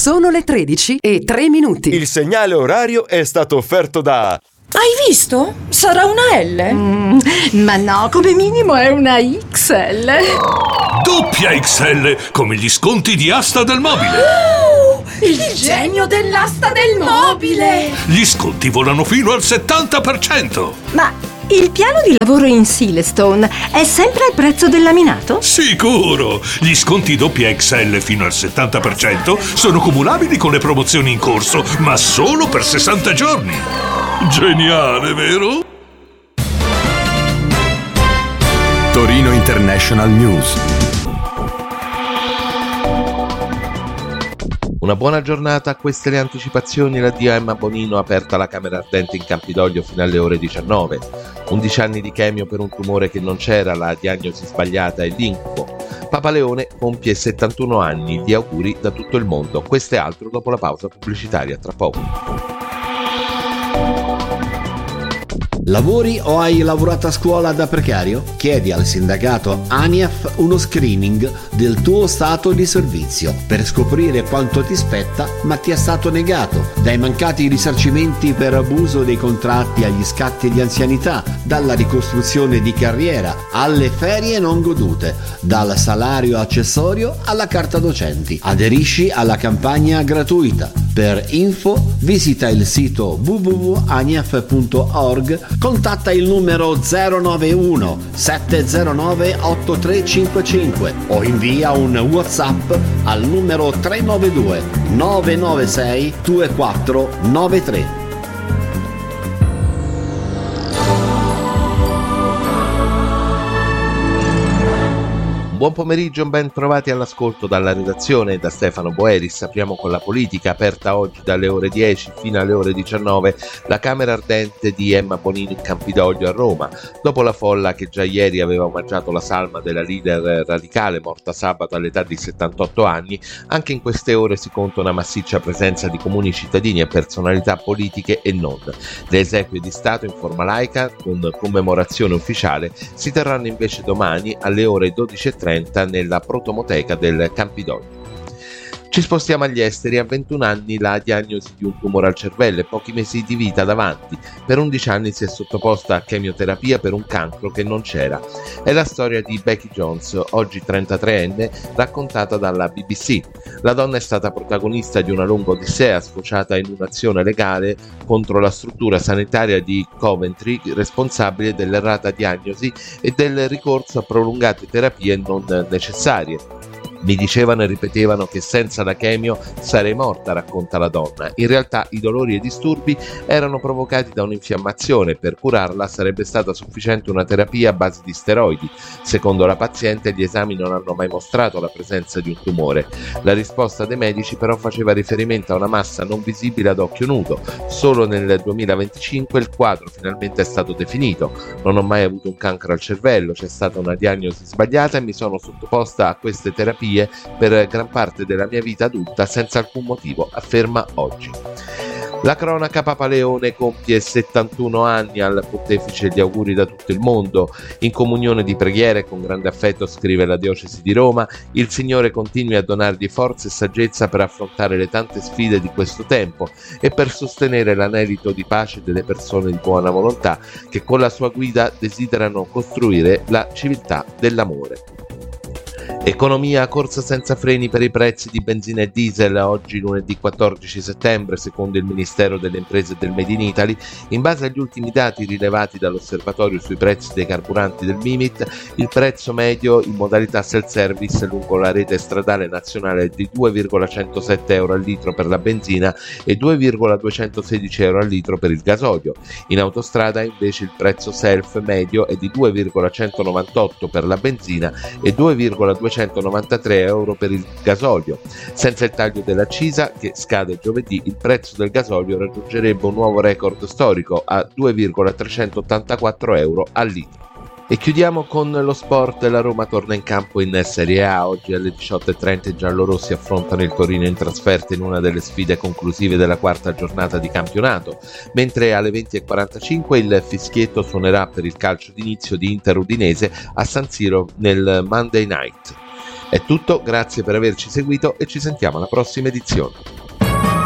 Sono le 13:03. Il segnale orario è stato offerto da... Hai visto? Sarà una L. Ma no, come minimo è una XL. Doppia XL, come gli sconti di Asta del Mobile. Il genio dell'asta del mobile. Gli sconti volano fino al 70%. Ma il piano di lavoro in Silestone è sempre al prezzo del laminato? Sicuro! Gli sconti doppia XL fino al 70% sono cumulabili con le promozioni in corso, ma solo per 60 giorni. Geniale, vero? Torino International News. Una buona giornata, a queste le anticipazioni. L'addio a Emma Bonino, aperta la camera ardente in Campidoglio fino alle ore 19. 11 anni di chemio per un tumore che non c'era, la diagnosi sbagliata e l'incubo. Papa Leone compie 71 anni, gli auguri da tutto il mondo. Questo e altro dopo la pausa pubblicitaria, tra poco. Lavori o hai lavorato a scuola da precario? Chiedi al sindacato ANIAF uno screening del tuo stato di servizio per scoprire quanto ti spetta ma ti è stato negato. Dai mancati risarcimenti per abuso dei contratti agli scatti di anzianità, dalla ricostruzione di carriera alle ferie non godute, dal salario accessorio alla carta docenti. Aderisci alla campagna gratuita. Per info visita il sito www.aniaf.org, contatta il numero 091 709 8355 o invia un WhatsApp al numero 392 996 2493. Buon pomeriggio, ben trovati all'ascolto dalla redazione e da Stefano Boeris. Apriamo con la politica, aperta oggi dalle ore 10 fino alle ore 19 la camera ardente di Emma Bonino in Campidoglio a Roma. Dopo la folla che già ieri aveva omaggiato la salma della leader radicale morta sabato all'età di 78 anni, anche in queste ore si conta una massiccia presenza di comuni cittadini e personalità politiche e non. Le esequie di Stato in forma laica con commemorazione ufficiale si terranno invece domani alle ore 12:30 nella protomoteca del Campidoglio. Ci spostiamo agli esteri. A 21 anni la diagnosi di un tumore al cervello e pochi mesi di vita davanti. Per 11 anni si è sottoposta a chemioterapia per un cancro che non c'era. È la storia di Becky Jones, oggi 33enne, raccontata dalla BBC. La donna è stata protagonista di una lunga odissea sfociata in un'azione legale contro la struttura sanitaria di Coventry, responsabile dell'errata diagnosi e del ricorso a prolungate terapie non necessarie. Mi dicevano e ripetevano che senza la chemio sarei morta, racconta la donna. In realtà i dolori e i disturbi erano provocati da un'infiammazione. Per curarla sarebbe stata sufficiente una terapia a base di steroidi. Secondo la paziente, gli esami non hanno mai mostrato la presenza di un tumore. La risposta dei medici però faceva riferimento a una massa non visibile ad occhio nudo. Solo nel 2025 il quadro finalmente è stato definito. Non ho mai avuto un cancro al cervello, c'è stata una diagnosi sbagliata e mi sono sottoposta a queste terapie per gran parte della mia vita adulta senza alcun motivo, afferma oggi. La cronaca, Papa Leone compie 71 anni, al pontefice gli auguri da tutto il mondo. In comunione di preghiera e con grande affetto, scrive la diocesi di Roma, il Signore continui a donargli forza e saggezza per affrontare le tante sfide di questo tempo e per sostenere l'anelito di pace delle persone di buona volontà che con la sua guida desiderano costruire la civiltà dell'amore. Economia, corsa senza freni per i prezzi di benzina e diesel. Oggi lunedì 14 settembre, secondo il Ministero delle Imprese e del Made in Italy, in base agli ultimi dati rilevati dall'osservatorio sui prezzi dei carburanti del Mimit, il prezzo medio in modalità self-service lungo la rete stradale nazionale è di 2,107 euro al litro per la benzina e 2,216 euro al litro per il gasolio. In autostrada invece il prezzo self medio è di 2,198 per la benzina e 2,293 euro per il gasolio. Senza il taglio dell'accisa, che scade giovedì, il prezzo del gasolio raggiungerebbe un nuovo record storico a 2,384 euro al litro. E chiudiamo con lo sport. La Roma torna in campo in Serie A. Oggi alle 18:30 i giallorossi affrontano il Torino in trasferta in una delle sfide conclusive della quarta giornata di campionato, mentre alle 20:45 il fischietto suonerà per il calcio d'inizio di Inter-Udinese a San Siro nel Monday Night. È tutto, grazie per averci seguito e ci sentiamo alla prossima edizione.